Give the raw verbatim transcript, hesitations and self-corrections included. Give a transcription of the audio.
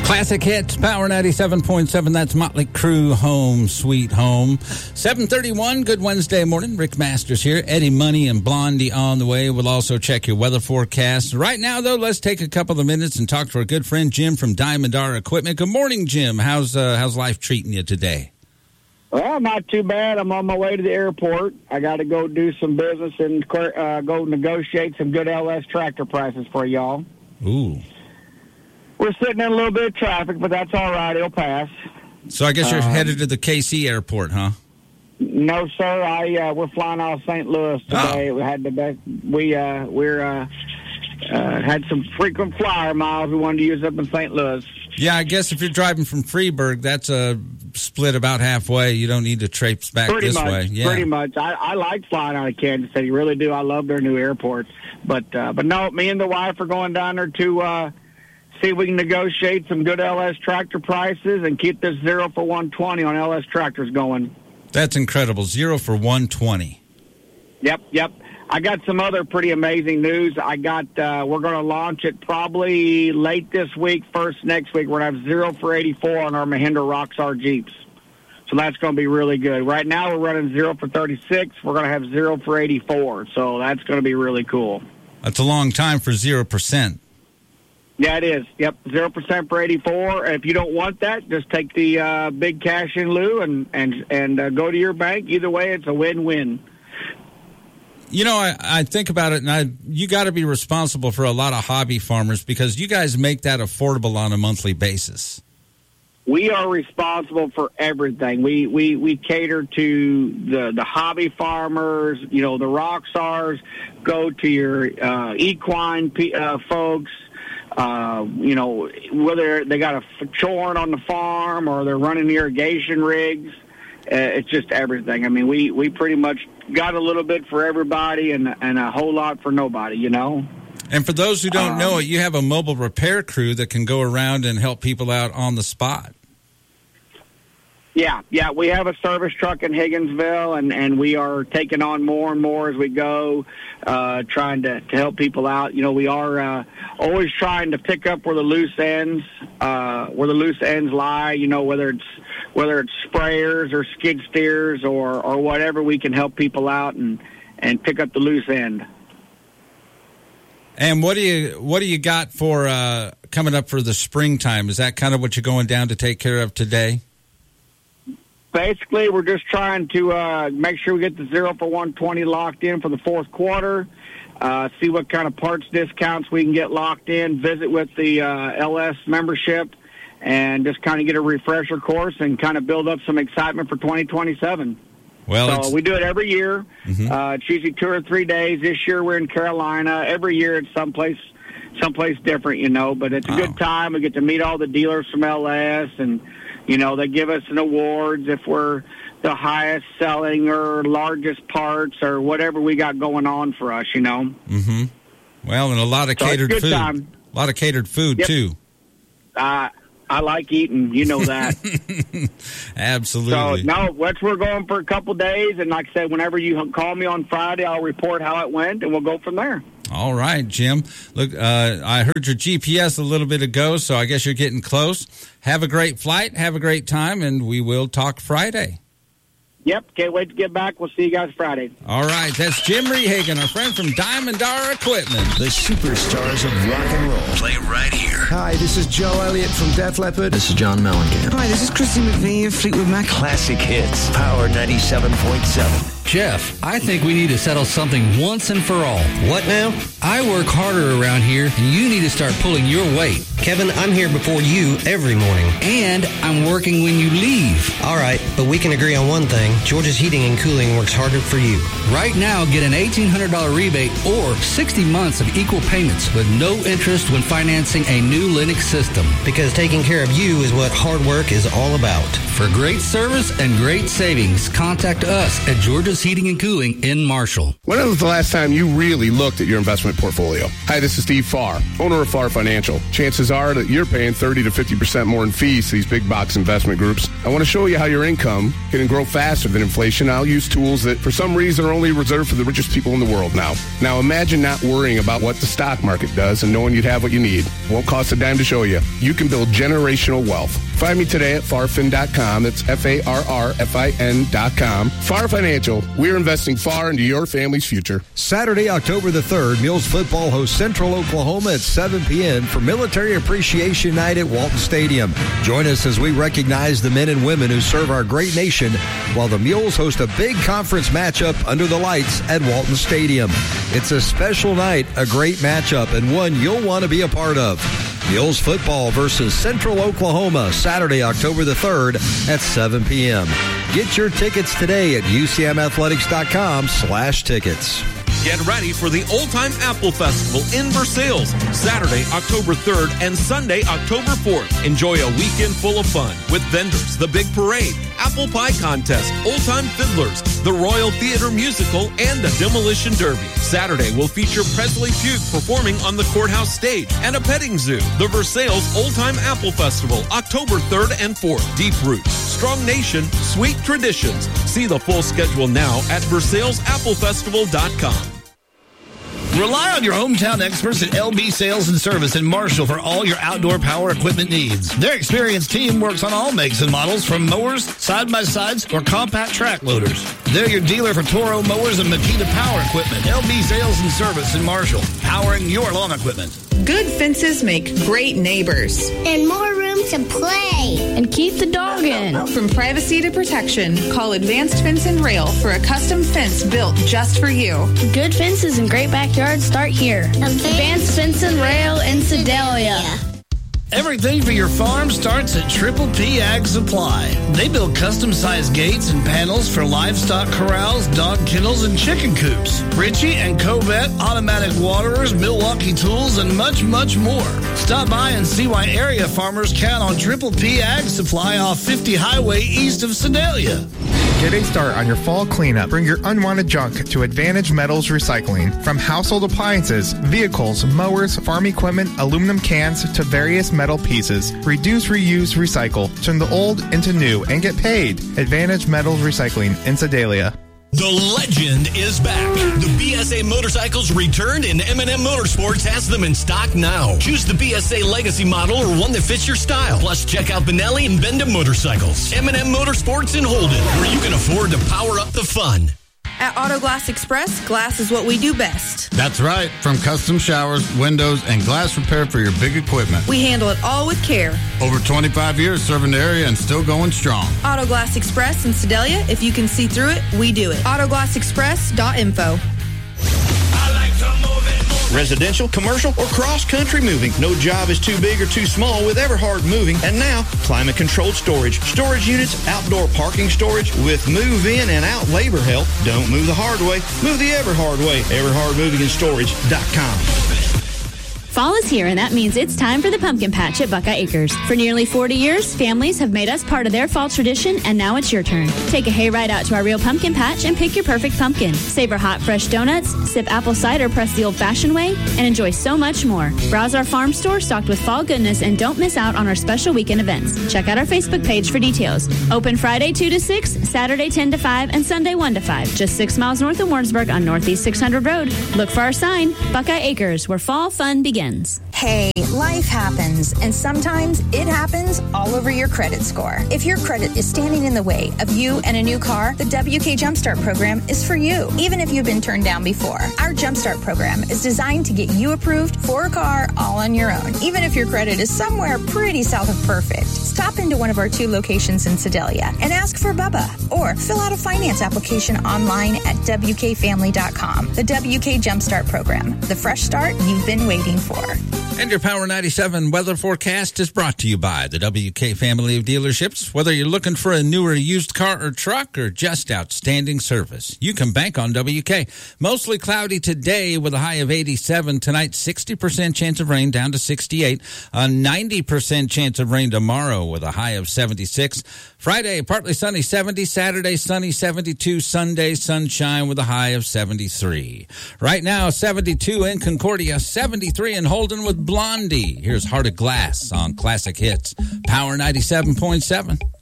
Classic hits, Power ninety-seven point seven. That's Motley Crue, Home Sweet Home. seven thirty-one, good Wednesday morning. Rick Masters here. Eddie Money and Blondie on the way. We'll also check your weather forecast. Right now, though, let's take a couple of minutes and talk to our good friend Jim from Diamond R Equipment. Good morning, Jim. How's uh, how's life treating you today? Well, not too bad. I'm on my way to the airport. I got to go do some business and uh, go negotiate some good L S tractor prices for y'all. Ooh. We're sitting in a little bit of traffic, but that's all right. It'll pass. So I guess you're um, headed to the K C airport, huh? No, sir. I uh, we're flying out of Saint Louis today. Oh. We had the best. We uh, we're uh, uh, had some frequent flyer miles we wanted to use up in Saint Louis. Yeah, I guess if you're driving from Freeburg, that's a split about halfway. You don't need to traipse back pretty this much, way. Yeah. Pretty much. I, I like flying out of Kansas City. Really do. I love their new airport. But uh, but no, me and the wife are going down there to. Uh, See if we can negotiate some good L S tractor prices and keep this zero for one twenty on L S tractors going. That's incredible. Zero for one twenty. Yep, yep. I got some other pretty amazing news. I got, uh, we're going to launch it probably late this week, first next week. We're going to have zero for eighty-four on our Mahindra Rockstar Jeeps. So that's going to be really good. Right now we're running zero for thirty-six. We're going to have zero for eighty-four. So that's going to be really cool. That's a long time for zero percent. Yeah, it is. Yep, zero percent for eighty-four. If you don't want that, just take the uh, big cash in lieu and and and uh, go to your bank. Either way, it's a win-win. You know, I, I think about it, and I you got to be responsible for a lot of hobby farmers because you guys make that affordable on a monthly basis. We are responsible for everything. We we, we cater to the, the hobby farmers, you know, the rock stars, go to your uh, equine uh, folks. Uh, you know, whether they got a chorn on the farm or they're running irrigation rigs, uh, it's just everything. I mean, we, we pretty much got a little bit for everybody and and a whole lot for nobody, you know. And for those who don't um, know it, you have a mobile repair crew that can go around and help people out on the spot. Yeah, yeah, we have a service truck in Higginsville, and, and we are taking on more and more as we go, uh, trying to, to help people out. You know, we are uh, always trying to pick up where the loose ends, uh, where the loose ends lie. You know, whether it's whether it's sprayers or skid steers or, or whatever, we can help people out and, and pick up the loose end. And what do you what do you got for uh, coming up for the springtime? Is that kind of what you're going down to take care of today? Basically, we're just trying to uh, make sure we get the zero for one twenty locked in for the fourth quarter, uh, see what kind of parts discounts we can get locked in, visit with the uh, L S membership, and just kind of get a refresher course and kind of build up some excitement for twenty twenty-seven. Well, so we do it every year. Mm-hmm. Uh, it's usually two or three days. This year we're in Carolina. Every year it's someplace, someplace different, you know, but it's a oh. good time. We get to meet all the dealers from L S, and you know, they give us an awards if we're the highest selling or largest parts or whatever we got going on for us, you know. Mm-hmm. Well, and a lot of so catered food. Time. A lot of catered food, yep. too. Uh, I like eating. You know that. Absolutely. So, no, that's we're going for a couple days. And like I said, whenever you call me on Friday, I'll report how it went, and we'll go from there. All right, Jim. Look, uh, I heard your G P S a little bit ago, so I guess you're getting close. Have a great flight. Have a great time, and we will talk Friday. Yep, can't wait to get back. We'll see you guys Friday. All right, that's Jim Rehagen, our friend from Diamond R Equipment. The superstars of rock and roll. Play right here. Hi, this is Joe Elliott from Def Leppard. This is John Mellencamp. Hi, this is Christy McVie of Fleetwood Mac. Classic hits. Power ninety-seven point seven. Jeff, I think we need to settle something once and for all. What now? I work harder around here, and you need to start pulling your weight. Kevin, I'm here before you every morning. And I'm working when you leave. All right, but we can agree on one thing. George's Heating and Cooling works harder for you. Right now, get an eighteen hundred dollars rebate or sixty months of equal payments with no interest when financing a new Lennox system. Because taking care of you is what hard work is all about. For great service and great savings, contact us at George's Heating and Cooling in Marshall. When was the last time you really looked at your investment portfolio? Hi, this is Steve Farr, owner of Farr Financial. Chances are that you're paying thirty to fifty percent more in fees to these big box investment groups I want to show you how your income can grow faster than inflation. I'll use tools that for some reason are only reserved for the richest people in the world now. Now imagine not worrying about what the stock market does and knowing you'd have what you need. It won't cost a dime to show you. You can build generational wealth. Find me today at farfin dot com. That's F A R R F I N dot com. Far Financial. We're investing far into your family's future. Saturday, October the third, Mules football hosts Central Oklahoma at seven p.m. for Military Appreciation Night at Walton Stadium. Join us as we recognize the men and women who serve our great nation while the Mules host a big conference matchup under the lights at Walton Stadium. It's a special night, a great matchup, and one you'll want to be a part of. Mules football versus Central Oklahoma, Saturday, October the third at seven p.m. Get your tickets today at U C M athletics dot com slash tickets. Get ready for the Old Time Apple Festival in Versailles, Saturday, October third and Sunday, October fourth. Enjoy a weekend full of fun with vendors, the big parade, apple pie contest, Old Time Fiddlers, the Royal Theater Musical, and the Demolition Derby. Saturday will feature Presley Fugue performing on the courthouse stage and a petting zoo. The Versailles Old Time Apple Festival, October third and fourth. Deep roots, strong nation, sweet traditions. See the full schedule now at versailles apple festival dot com. Rely on your hometown experts at L B Sales and Service in Marshall for all your outdoor power equipment needs. Their experienced team works on all makes and models, from mowers, side-by-sides, or compact track loaders. They're your dealer for Toro mowers and Makita power equipment. L B Sales and Service in Marshall, powering your lawn equipment. Good fences make great neighbors. And more room to play. And keep the dog in. From privacy to protection, call Advanced Fence and Rail for a custom fence built just for you. Good fences and great backyards start here. Advanced, Advanced Fence and Rail in Sedalia. Everything for your farm starts at Triple P Ag Supply. They build custom-sized gates and panels for livestock corrals, dog kennels, and chicken coops. Ritchie and Covette automatic waterers, Milwaukee tools, and much, much more. Stop by and see why area farmers count on Triple P Ag Supply off fifty Highway east of Sedalia. Get a start on your fall cleanup. Bring your unwanted junk to Advantage Metals Recycling. From household appliances, vehicles, mowers, farm equipment, aluminum cans, to various metal pieces. Reduce, reuse, recycle. Turn the old into new and get paid. Advantage Metals Recycling in Sedalia. The legend is back. The B S A motorcycles returned, and M and M Motorsports has them in stock now. Choose the B S A Legacy model or one that fits your style. Plus, check out Benelli and Bendham Motorcycles. M and M Motorsports in Holden, where you can afford to power up the fun. At Auto Glass Express, glass is what we do best. That's right. From custom showers, windows, and glass repair for your big equipment. We handle it all with care. Over twenty-five years serving the area and still going strong. Auto Glass Express in Sedalia. If you can see through it, we do it. auto glass express dot info. Residential, commercial, or cross-country moving. No job is too big or too small with Everhard Moving. And now, climate-controlled storage. Storage units, outdoor parking storage with move-in and out labor help. Don't move the hard way. Move the Everhard way. everhard moving and storage dot com. Fall is here, and that means it's time for the pumpkin patch at Buckeye Acres. For nearly forty years, families have made us part of their fall tradition, and now it's your turn. Take a hayride out to our real pumpkin patch and pick your perfect pumpkin. Savor hot, fresh donuts, sip apple cider pressed the old-fashioned way, and enjoy so much more. Browse our farm store stocked with fall goodness, and don't miss out on our special weekend events. Check out our Facebook page for details. Open Friday two to six, Saturday ten to five, and Sunday one to five. Just six miles north of Warrensburg on Northeast six hundred Road. Look for our sign, Buckeye Acres, where fall fun begins. Hey, life happens, and sometimes it happens all over your credit score. If your credit is standing in the way of you and a new car, the W K Jumpstart program is for you, even if you've been turned down before. Our Jumpstart program is designed to get you approved for a car all on your own, even if your credit is somewhere pretty south of perfect. Stop into one of our two locations in Sedalia and ask for Bubba, or fill out a finance application online at W K family dot com. The W K Jumpstart program, the fresh start you've been waiting for. And your Power ninety-seven weather forecast is brought to you by the W K family of dealerships. Whether you're looking for a newer used car or truck or just outstanding service, you can bank on W K. Mostly cloudy today with a high of eighty-seven. Tonight, sixty percent chance of rain down to sixty-eight. A ninety percent chance of rain tomorrow with a high of seventy-six. Friday, partly sunny, seventy. Saturday, sunny, seventy-two. Sunday, sunshine with a high of seventy-three. Right now, seventy-two in Concordia, seventy-three in Holden with Blondie. Here's Heart of Glass on Classic Hits. Power ninety-seven point seven.